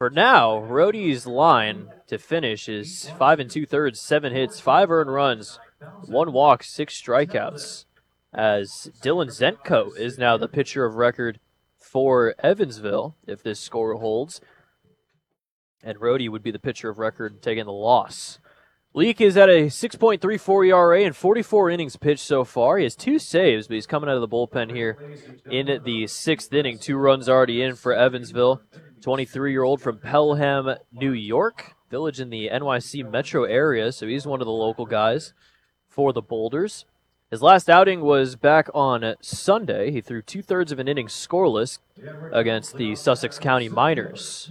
For now, Rhodey's line to finish is 5 2/3, 7 hits, 5 earned runs, 1 walk, 6 strikeouts. As Dylan Zentko is now the pitcher of record for Evansville, if this score holds. And Rhodey would be the pitcher of record taking the loss. Leake is at a 6.34 ERA and 44 innings pitched so far. He has 2 saves, but he's coming out of the bullpen here in the 6th inning. 2 runs already in for Evansville. 23-year-old from Pelham, New York, village in the NYC metro area, so he's one of the local guys for the Boulders. His last outing was back on Sunday. He threw 2/3 of an inning scoreless against the Sussex County Miners.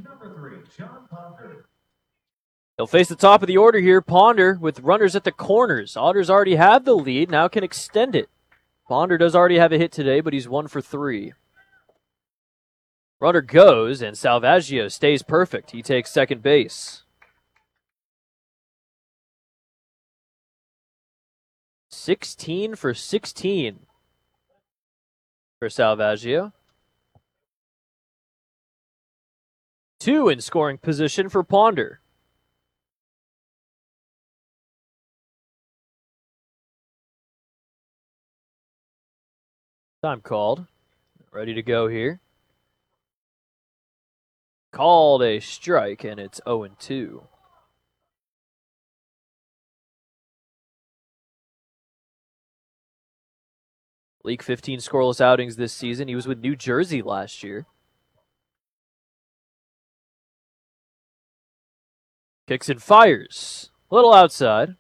He'll face the top of the order here. Ponder with runners at the corners. Otters already have the lead, now can extend it. Ponder does already have a hit today, but he's 1 for 3. Runner goes, and Salvaggio stays perfect. He takes second base. 16 for 16 for Salvaggio. 2 in scoring position for Ponder. Time called. Ready to go here. Called a strike, and it's 0-2. Leake 15 scoreless outings this season. He was with New Jersey last year. Kicks and fires. A little outside.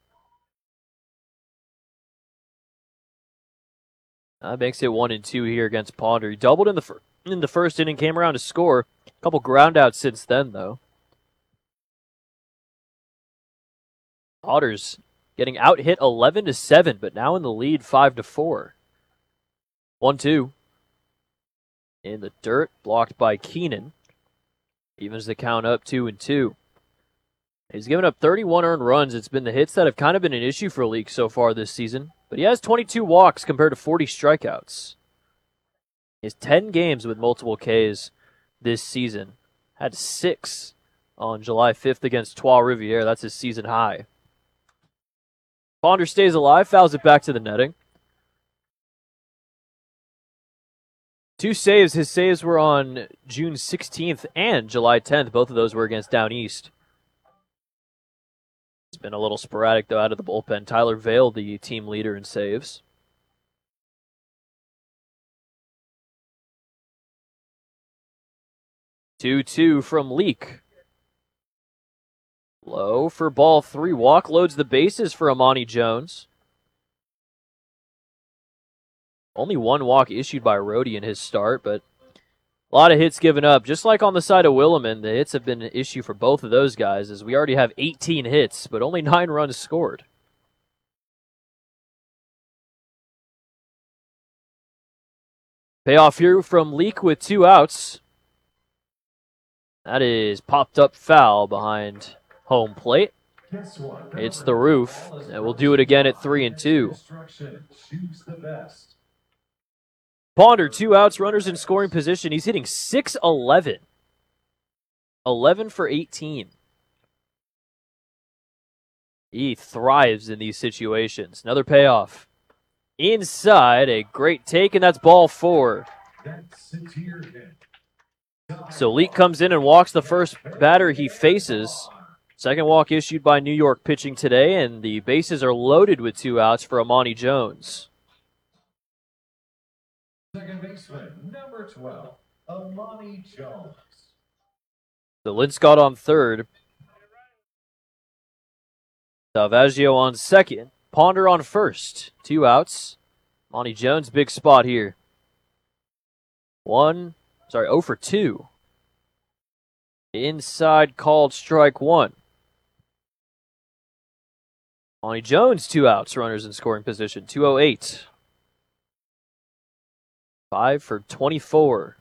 That makes it 1-2 here against Ponder. He doubled in the first inning, came around to score. A couple groundouts since then, though. Otters getting out hit 11-7, but now in the lead 5-4. 1-2. In the dirt, blocked by Keenan. Evens the count up 2-2. He's given up 31 earned runs. It's been the hits that have kind of been an issue for Leake so far this season. But he has 22 walks compared to 40 strikeouts. He has 10 games with multiple Ks this season. Had 6 on July 5th against Trois Rivières. That's his season high. Ponder stays alive, fouls it back to the netting. 2 saves. His saves were on June 16th and July 10th. Both of those were against Down East. It's been a little sporadic, though, out of the bullpen. Tyler Vail, the team leader in saves. Two from Leake. Low for ball 3. Walk loads the bases for Amani Jones. Only 1 walk issued by Rhodey in his start, but a lot of hits given up. Just like on the side of Williman, the hits have been an issue for both of those guys, as we already have 18 hits, but only 9 runs scored. Payoff here from Leake with 2 outs. That is popped up foul behind home plate. It's the roof, and we'll do it again at 3-2. Ponder, 2 outs, runners in scoring position. He's hitting .611. 11 for 18. He thrives in these situations. Another payoff. Inside, a great take, and that's ball 4. So Leake comes in and walks the first batter he faces. Second walk issued by New York pitching today, and the bases are loaded with 2 outs for Amani Jones. Second baseman, number 12, Amani Jones. So Linscott on third. Salvaggio on second. Ponder on first. 2 outs. Amani Jones, big spot here. 0 for 2. Inside called strike 1. Amani Jones, 2 outs, runners in scoring position. 2:08. 5 for 24.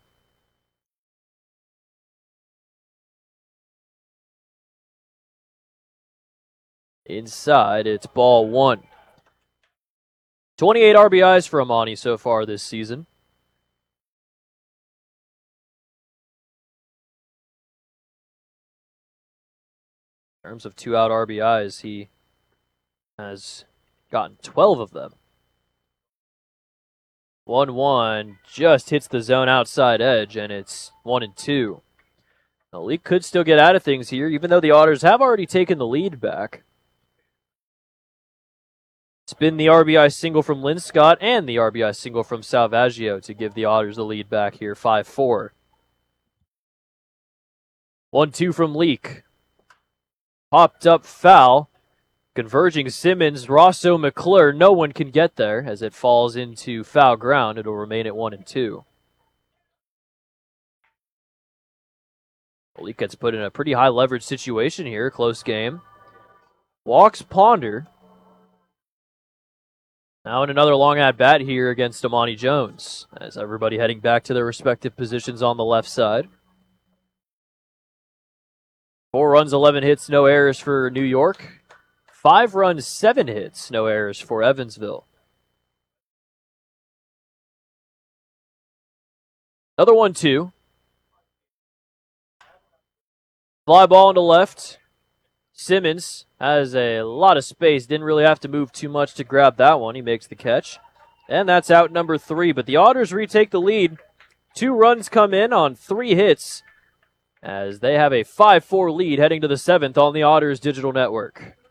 Inside, it's ball 1. 28 RBIs for Amani so far this season. In terms of 2-out RBIs, he has gotten 12 of them. 1-1 just hits the zone outside edge, and it's 1-2. The League could still get out of things here, even though the Otters have already taken the lead back. It's been the RBI single from Linscott and the RBI single from Salvaggio to give the Otters the lead back here, 5-4. 1-2 from Leak. Popped up foul. Converging Simmons, Rosso, McClure. No one can get there as it falls into foul ground. It'll remain at 1-2. Leak gets put in a pretty high leverage situation here. Close game. Walks Ponder. Now in another long at-bat here against Amani Jones, as everybody heading back to their respective positions on the left side. 4 runs, 11 hits, no errors for New York. 5 runs, 7 hits, no errors for Evansville. Another 1-2. Fly ball into left. Simmons has a lot of space. Didn't really have to move too much to grab that one. He makes the catch. And that's out number 3. But the Otters retake the lead. 2 runs come in on 3 hits as they have a 5-4 lead heading to the 7th on the Otters Digital Network.